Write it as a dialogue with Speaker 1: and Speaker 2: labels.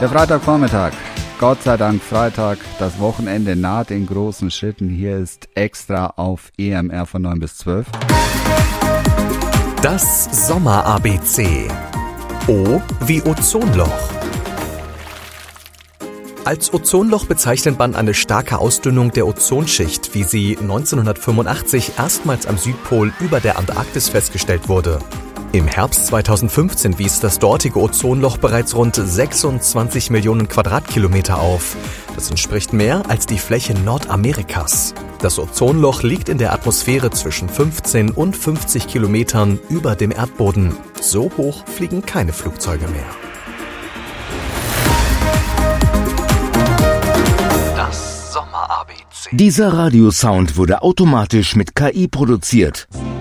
Speaker 1: Der Freitagvormittag. Gott sei Dank Freitag. Das Wochenende naht in großen Schritten. Hier ist Extra auf EMR von 9 bis 12.
Speaker 2: Das Sommer-ABC. O wie Ozonloch. Als Ozonloch bezeichnet man eine starke Ausdünnung der Ozonschicht, wie sie 1985 erstmals am Südpol über der Antarktis festgestellt wurde. Im Herbst 2015 wies das dortige Ozonloch bereits rund 26 Millionen Quadratkilometer auf. Das entspricht mehr als die Fläche Nordamerikas. Das Ozonloch liegt in der Atmosphäre zwischen 15 und 50 Kilometern über dem Erdboden. So hoch fliegen keine Flugzeuge mehr.
Speaker 3: Das Sommer-ABC. Dieser Radiosound wurde automatisch mit KI produziert.